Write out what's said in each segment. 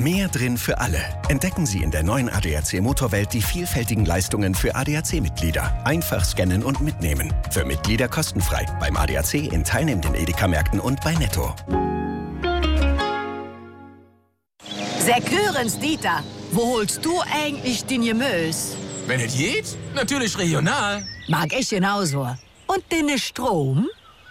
Mehr drin für alle. Entdecken Sie in der neuen ADAC Motorwelt die vielfältigen Leistungen für ADAC-Mitglieder. Einfach scannen und mitnehmen. Für Mitglieder kostenfrei. Beim ADAC in teilnehmenden Edeka-Märkten und bei Netto. Sekürens, Dieter, wo holst du eigentlich den Gemüse? Wenn es geht, natürlich regional. Mag ich genauso. Und den Strom?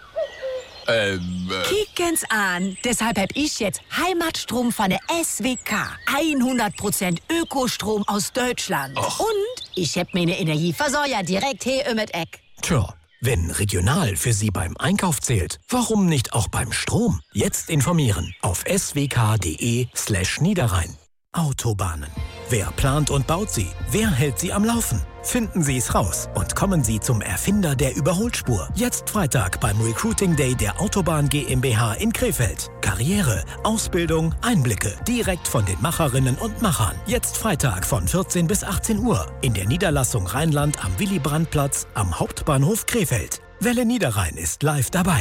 Kicken's an. Deshalb hab ich jetzt Heimatstrom von der SWK. 100% Ökostrom aus Deutschland. Och. Und ich hab meine Energieversorger direkt hier im Eck. Tja, wenn regional für Sie beim Einkauf zählt, warum nicht auch beim Strom? Jetzt informieren auf swk.de/Niederrhein. Autobahnen. Wer plant und baut sie? Wer hält sie am Laufen? Finden Sie es raus und kommen Sie zum Erfinder der Überholspur. Jetzt Freitag beim Recruiting Day der Autobahn GmbH in Krefeld. Karriere, Ausbildung, Einblicke. Direkt von den Macherinnen und Machern. Jetzt Freitag von 14 bis 18 Uhr. In der Niederlassung Rheinland am Willy-Brandt-Platz am Hauptbahnhof Krefeld. Welle Niederrhein ist live dabei.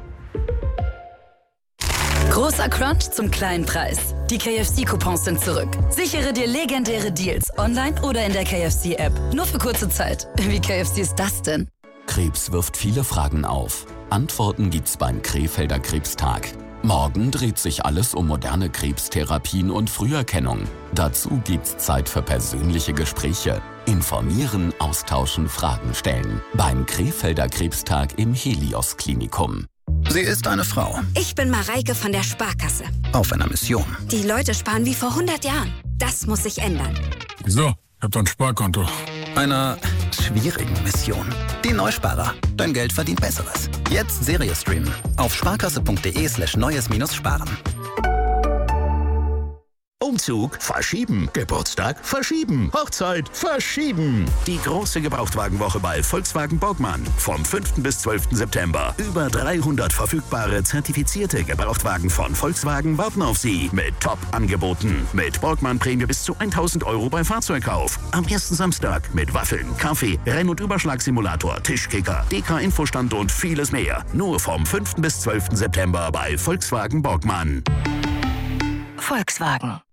Großer Crunch zum kleinen Preis. Die KFC-Coupons sind zurück. Sichere dir legendäre Deals online oder in der KFC-App. Nur für kurze Zeit. Wie KFC ist das denn? Krebs wirft viele Fragen auf. Antworten gibt's beim Krefelder Krebstag. Morgen dreht sich alles um moderne Krebstherapien und Früherkennung. Dazu gibt's Zeit für persönliche Gespräche. Informieren, austauschen, Fragen stellen. Beim Krefelder Krebstag im Helios Klinikum. Sie ist eine Frau. Ich bin Mareike von der Sparkasse. Auf einer Mission. Die Leute sparen wie vor 100 Jahren. Das muss sich ändern. Wieso? Ich hab doch ein Sparkonto. Einer schwierigen Mission. Die Neusparer. Dein Geld verdient Besseres. Jetzt Serie streamen. Auf sparkasse.de/neues-sparen. Umzug verschieben, Geburtstag verschieben, Hochzeit verschieben. Die große Gebrauchtwagenwoche bei Volkswagen Borgmann. Vom 5. bis 12. September. Über 300 verfügbare, zertifizierte Gebrauchtwagen von Volkswagen warten auf Sie. Mit Top-Angeboten. Mit Borgmann-Prämie bis zu 1.000 € bei Fahrzeugkauf. Am ersten Samstag mit Waffeln, Kaffee, Renn- und Überschlagsimulator, Tischkicker, DK-Infostand und vieles mehr. Nur vom 5. bis 12. September bei Volkswagen Borgmann. Volkswagen.